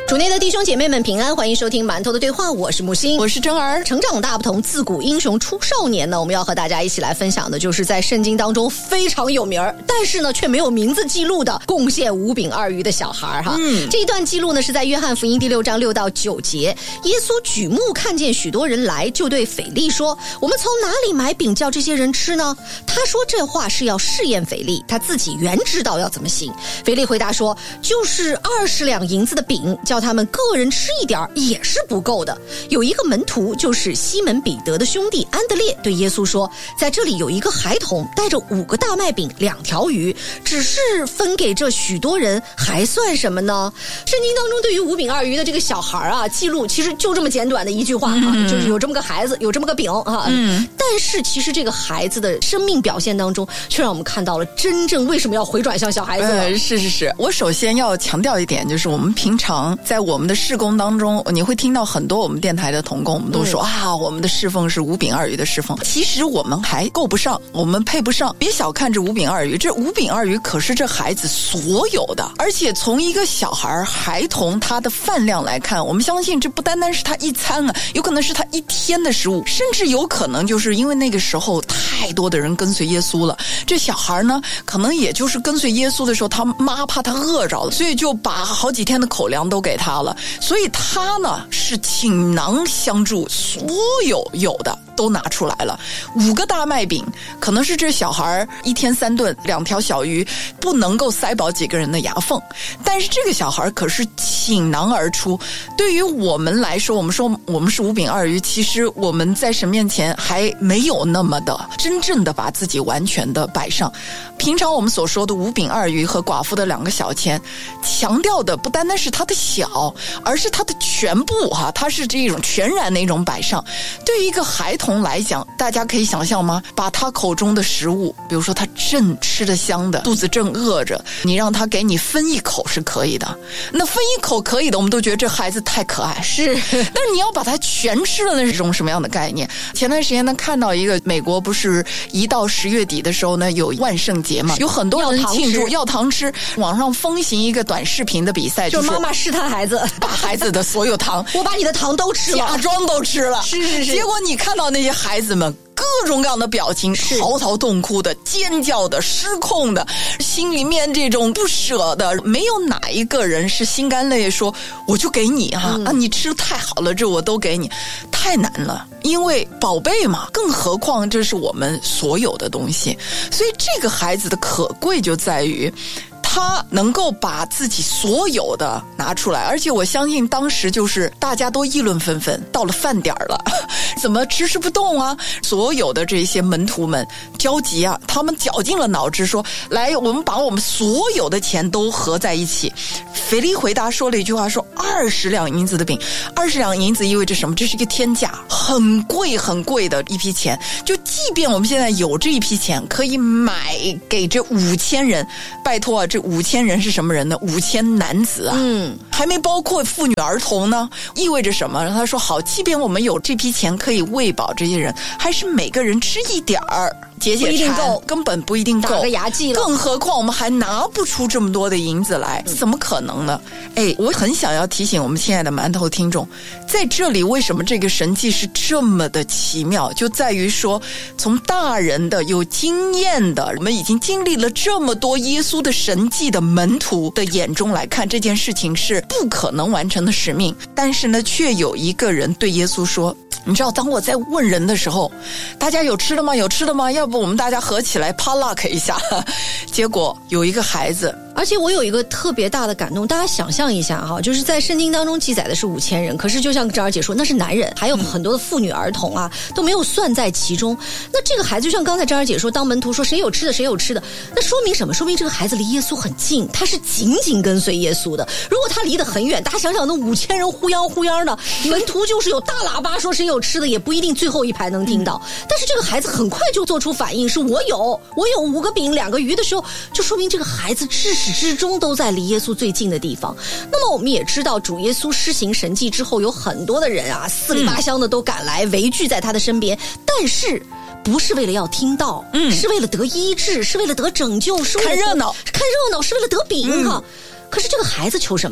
主内的弟兄姐妹们平安，欢迎收听馒头的对话，我是木星， 我是真儿。 成长大不同，自古英雄出少年呢，我们要和大家一起来分享的就是在圣经当中非常有名但是呢却没有名字记录的贡献5饼2鱼的小孩哈。这一段记录呢是在约翰福音第6章6到9节，耶稣举目看见许多人来，就对腓利说，我们从哪里买饼叫这些人吃呢？他说这话是要试验腓利，他自己原知道要怎么行。腓利回答说，就是20两银子的饼，叫他们个人吃一点也是不够的。有一个门徒，就是西门彼得的兄弟安德烈，对耶稣说，在这里有一个孩童带着5个大麦饼2条鱼，只是分给这许多人，还算什么呢？圣经当中对于5饼2鱼的这个小孩啊，记录其实就这么简短的一句话就是有这么个孩子，有这么个饼但是其实这个孩子的生命表现当中，却让我们看到了真正为什么要回转向小孩子呢？ 是，我首先要强调一点，就是我们平常在我们的事工当中，你会听到很多我们电台的同工，我们都说我们的侍奉是5饼2鱼的侍奉。其实我们还够不上，我们配不上。别小看这5饼2鱼，这5饼2鱼可是这孩子所有的，而且从一个小孩童他的饭量来看，我们相信这不单单是他一餐有可能是他一天的食物，甚至有可能就是因为那个时候太多的人跟随耶稣了，这小孩呢可能也就是跟随耶稣的时候，他妈怕他饿着了，所以就把好几天的口粮都给他了，所以他呢是倾囊相助，所有的都拿出来了。5个大麦饼可能是这小孩一天3顿，2条小鱼不能够塞饱几个人的牙缝，但是这个小孩可是倾囊而出。对于我们来说，我们说我们是5饼2鱼，其实我们在神面前还没有那么的真正的把自己完全的摆上。平常我们所说的5饼2鱼和寡妇的2个小钱，强调的不单单是它的小，而是它的全部它是这种全然的一种摆上。对于一个孩童来讲，大家可以想象吗？把他口中的食物，比如说他正吃得香的，肚子正饿着，你让他给你分一口是可以的，那分一口可以的，我们都觉得这孩子太可爱， 是。 但是你要把它全吃了，那是一种什么样的概念？前段时间呢，看到一个美国不是一到10月底的时候呢，有万圣节嘛，有很多人庆祝要糖吃，网上风行一个短视频的比赛， 就是妈妈试探孩子， 把孩子的所有糖， 我把你的糖都吃了， 假装都吃了， 是。 结果你看到那些孩子们各种各样的表情，嚎啕痛哭的，尖叫的，失控的，心里面这种不舍的，没有哪一个人是心甘乐意说我就给你你吃太好了，这我都给你，太难了，因为宝贝嘛，更何况这是我们所有的东西。所以这个孩子的可贵就在于他能够把自己所有的拿出来，而且我相信当时就是大家都议论纷纷，到了饭点了，怎么迟不动啊？所有的这些门徒们焦急他们绞尽了脑汁说，来，我们把我们所有的钱都合在一起。腓利回答说了一句话，说20两银子的饼，20两银子意味着什么？这是一个天价，很贵很贵的一批钱，就即便我们现在有这一批钱可以买给这5000人，拜托这5000人是什么人呢？5000男子还没包括妇女儿童呢，意味着什么？他说好，即便我们有这批钱可以喂饱这些人，还是每个人吃一点儿，解馋，根本不一定够， 打个牙祭了。 更何况我们还拿不出这么多的银子来，怎么可能呢？我很想要提醒我们亲爱的馒头听众，在这里为什么这个神迹是这么的奇妙，就在于说，从大人的有经验的，我们已经经历了这么多耶稣的神迹的门徒的眼中来看，这件事情是不可能完成的使命。但是呢，却有一个人对耶稣说，你知道当我在问人的时候，大家有吃的吗？有吃的吗？要不我们大家合起来啪 luck 一下。结果有一个孩子， 而且我有一个特别大的感动，大家想象一下就是在圣经当中记载的是5000人，可是就像张儿姐说，那是男人，还有很多的妇女儿童都没有算在其中。那这个孩子就像刚才张儿姐说，当门徒说谁有吃的谁有吃的，那说明什么？说明这个孩子离耶稣很近，他是紧紧跟随耶稣的。如果他离得很远，大家想想那5000人呼泱的，门徒就是有大喇叭说谁有吃的，也不一定最后一排能听到。但是这个孩子很快就做出反应，是我有5个饼2个鱼的时候，就说明这个孩子至始至终都在离耶稣最近的地方。那么我们也知道，主耶稣施行神迹之后，有很多的人4里8乡的都赶来围聚在他的身边，但是不是为了要听到，是为了得医治，是为了得拯救，是为了看热闹， 是为了得饼可是这个孩子求什么？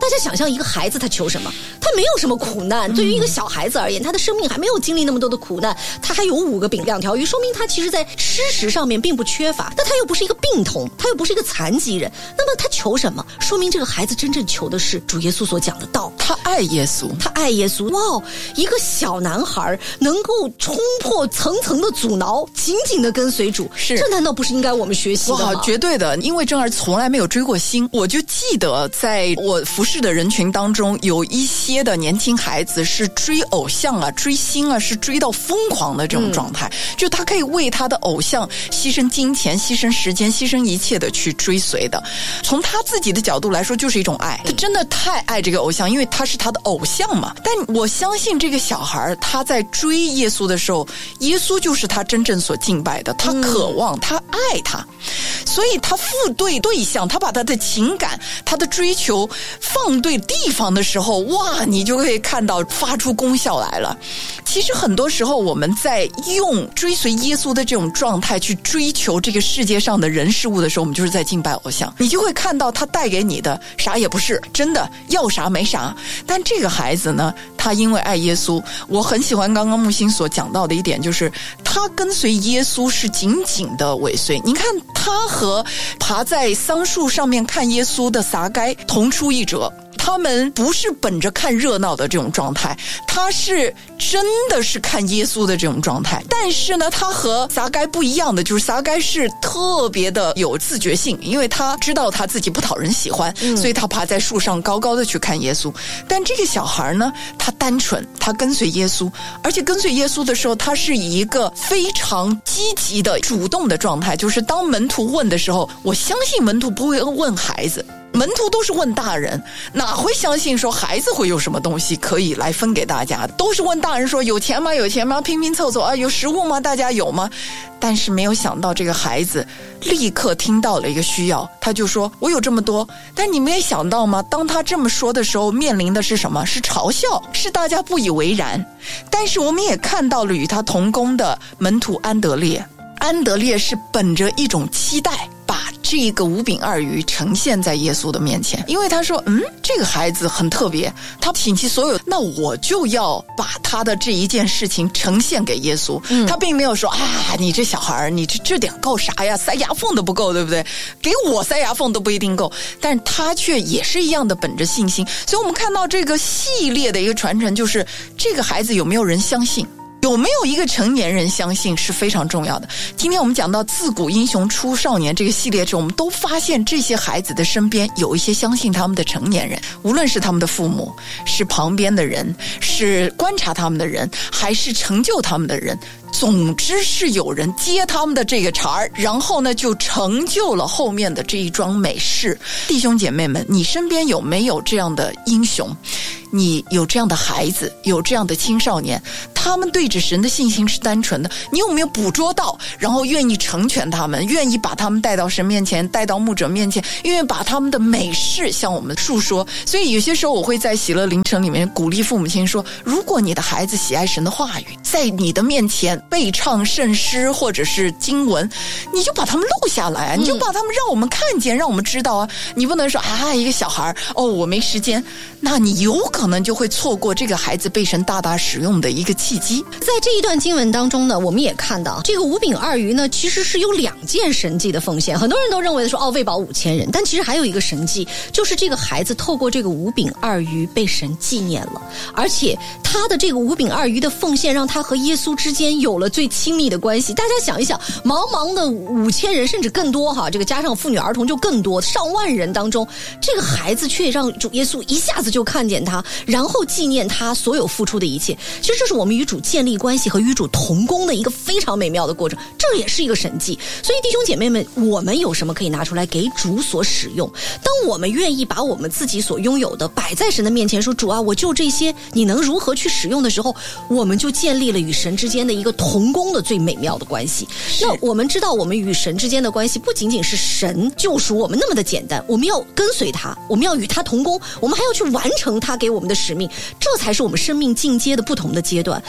大家想象一个孩子他求什么？他没有什么苦难，对于一个小孩子而言，他的生命还没有经历那么多的苦难，他还有5个饼2条鱼，说明他其实在吃食上面并不缺乏。但他又不是一个病童，他又不是一个残疾人，那么他求什么？说明这个孩子真正求的是主耶稣所讲的道， 他爱耶稣， 他爱耶稣。哇，一个小男孩能够冲破层层的阻挠，紧紧的跟随主， 是这难道不是应该我们学习的吗？ 哇，绝对的，因为正儿从来没有追过星，我就记得在我服侍的人群当中，有一些的年轻孩子是追偶像啊、追星啊，是追到疯狂的这种状态，就他可以为他的偶像牺牲金钱、牺牲时间、牺牲一切的去追随的。从他自己的角度来说，就是一种爱，他真的太爱这个偶像，因为他是他的偶像嘛。但我相信这个小孩他在追耶稣的时候，耶稣就是他真正所敬拜的，他渴望，他爱他，所以他付对对象，他把他的情感、他的追求放对地方的时候，哇，你就可以看到发出功效来了。其实很多时候我们在用追随耶稣的这种状态去追求这个世界上的人事物的时候，我们就是在敬拜偶像。你就会看到他带给你的啥也不是，真的要啥没啥。但这个孩子呢，他因为爱耶稣，我很喜欢刚刚木星所讲到的一点，就是他跟随耶稣是紧紧的尾随。你看他和爬在桑树上面看耶稣的撒该同出一辙，他们不是本着看热闹的这种状态，他是真的是看耶稣的这种状态。但是呢，他和撒该不一样的就是撒该是特别的有自觉性，因为他知道他自己不讨人喜欢，所以他爬在树上高高的去看耶稣。但这个小孩呢，他单纯，他跟随耶稣，而且跟随耶稣的时候，他是以一个非常积极的主动的状态，就是当门徒问的时候，我相信门徒不会问孩子，门徒都是问大人，哪会相信说孩子会有什么东西可以来分给大家，都是问大人说有钱吗？有钱吗？拼拼凑凑啊，有食物吗？大家有吗？但是没有想到这个孩子立刻听到了一个需要，他就说我有这么多。但你们也想到吗？当他这么说的时候，面临的是什么？是嘲笑，是大家不以为然。但是我们也看到了与他同工的门徒安德烈，安德烈是本着一种期待，把这个5饼2鱼呈现在耶稣的面前，因为他说这个孩子很特别，他倾其所有，那我就要把他的这一件事情呈现给耶稣。他并没有说你这小孩你这点够啥呀，塞牙缝都不够，对不对？给我塞牙缝都不一定够，但他却也是一样的本着信心。所以我们看到这个系列的一个传承，就是这个孩子有没有人相信，有没有一个成年人相信是非常重要的。今天我们讲到自古英雄出少年这个系列中，我们都发现这些孩子的身边有一些相信他们的成年人，无论是他们的父母，是旁边的人，是观察他们的人，还是成就他们的人，总之是有人接他们的这个茬儿，然后呢就成就了后面的这一桩美事。弟兄姐妹们，你身边有没有这样的英雄？你有这样的孩子，有这样的青少年，他们对着神的信心是单纯的，你有没有捕捉到，然后愿意成全他们，愿意把他们带到神面前，带到牧者面前，愿意把他们的美事向我们述说。所以有些时候我会在喜乐凌晨里面鼓励父母亲说，如果你的孩子喜爱神的话语，在你的面前背唱圣诗或者是经文，你就把他们录下来，你就把他们让我们看见，让我们知道啊。你不能说一个小孩我没时间，那你有可能就会错过这个孩子被神大大使用的一个契机。 在这一段经文当中呢，我们也看到这个5饼2鱼呢，其实是有2件神迹的奉献。很多人都认为说喂饱5000人，但其实还有一个神迹，就是这个孩子透过这个5饼2鱼被神纪念了，而且他的这个5饼2鱼的奉献让他和耶稣之间有了最亲密的关系。大家想一想，茫茫的5000人甚至更多这个加上妇女儿童就更多，上万人当中，这个孩子却让主耶稣一下子就看见他，然后纪念他所有付出的一切。其实这是我们与主建立关系和与主同工的一个非常美妙的过程，这也是一个神迹。所以弟兄姐妹们，我们有什么可以拿出来给主所使用？当我们愿意把我们自己所拥有的摆在神的面前，说主啊，我就这些，你能如何去使用的时候，我们就建立了与神之间的一个同工的最美妙的关系。那我们知道，我们与神之间的关系不仅仅是神救赎我们那么的简单，我们要跟随他，我们要与他同工，我们还要去完成他给我们的使命，这才是我们生命进阶的不同的阶段。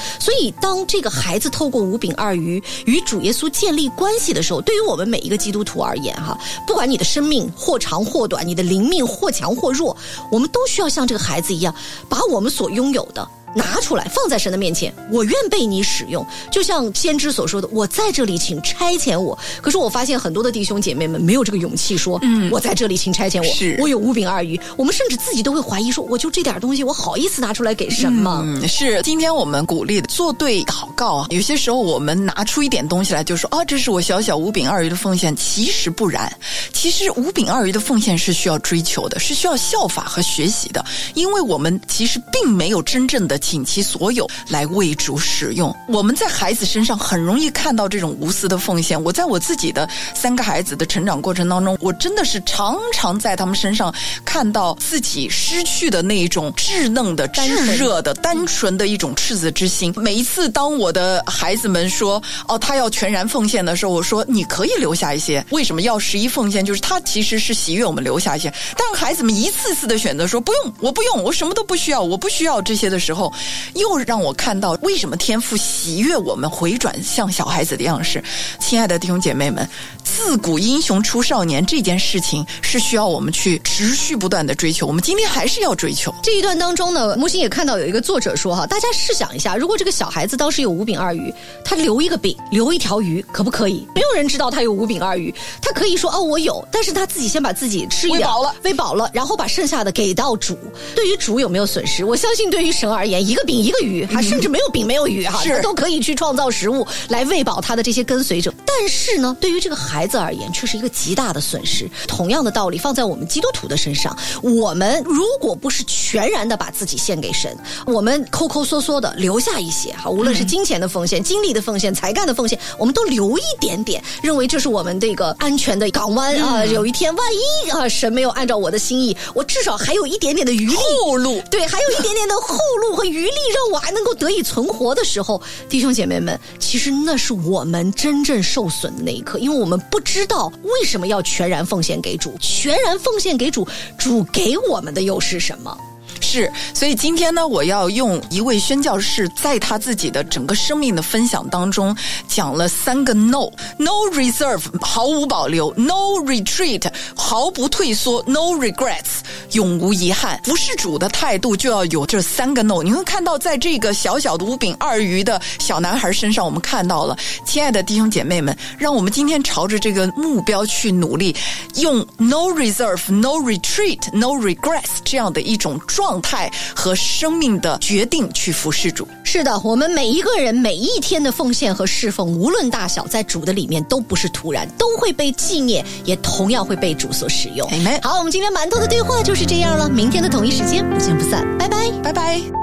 所以当这个孩子透过五饼二鱼与主耶稣建立关系的时候，对于我们每一个基督徒而言不管你的生命或长或短，你的灵命或强或弱，我们都需要像这个孩子一样，把我们所拥有的拿出来放在神的面前，我愿被你使用。就像先知所说的，我在这里请差遣我。可是我发现很多的弟兄姐妹们没有这个勇气说，我在这里请差遣我，我有五饼二鱼。我们甚至自己都会怀疑说，我就这点东西我好意思拿出来给神吗？ 是，今天我们鼓励做对祷告有些时候我们拿出一点东西来就说这是我小小五饼二鱼的奉献，其实不然。其实五饼二鱼的奉献是需要追求的，是需要效法和学习的，因为我们其实并没有真正的倾其所有来为主使用。我们在孩子身上很容易看到这种无私的奉献。我在我自己的3个孩子的成长过程当中，我真的是常常在他们身上看到自己失去的那一种稚嫩的、炙热的、单纯的一种赤子之心。每一次当我的孩子们说他要全然奉献的时候，我说你可以留下一些。为什么要11奉献？就是他其实是喜悦我们留下一些，但孩子们一次次的选择说不用，我不用，我什么都不需要，我不需要这些的时候，又让我看到为什么天父喜悦我们回转向小孩子的样式。亲爱的弟兄姐妹们，自古英雄出少年这件事情是需要我们去持续不断的追求，我们今天还是要追求。 这一段当中呢，木星也看到有一个作者说大家试想一下，如果这个小孩子当时有五饼二鱼，他留一个饼，留一条鱼，可不可以？没有人知道他有五饼二鱼，他可以说我有，但是他自己先把自己吃一点喂饱了，然后把剩下的给到主。对于主有没有损失？我相信对于神而言，一个饼一个鱼，甚至没有饼没有鱼他都可以去创造食物来喂饱他的这些跟随者。但是呢，对于这个孩子而言，却是一个极大的损失。同样的道理放在我们基督徒的身上，我们如果不是全然的把自己献给神，我们抠抠缩缩的留下一些无论是金钱的奉献、精力的奉献、才干的奉献，我们都留一点点，认为这是我们这个安全的港湾有一天万一神没有按照我的心意，我至少还有一点点的余力后路， 对，还有一点点的后路和余力，让我还能够得以存活的时候，弟兄姐妹们，其实那是我们真正受损的那一刻，因为我们不知道为什么要全然奉献给主，全然奉献给主，主给我们的又是什么？ 是，所以今天呢，我要用一位宣教士在他自己的整个生命的分享当中讲了3个 no reserve 毫无保留， no retreat 毫不退缩， no regrets 永无遗憾。服侍主的态度就要有这3个 no。 你会看到在这个小小的五饼二鱼的小男孩身上，我们看到了。亲爱的弟兄姐妹们，让我们今天朝着这个目标去努力，用 no reserve no retreat no regrets 这样的一种状态和生命的决定去服侍主。 是的，我们每一个人每一天的奉献和侍奉，无论大小，在主的里面都不是突然，都会被纪念，也同样会被主所使用。 Amen。 好，我们今天馒头的对话就是这样了，明天的同一时间不见不散，拜拜， 拜拜。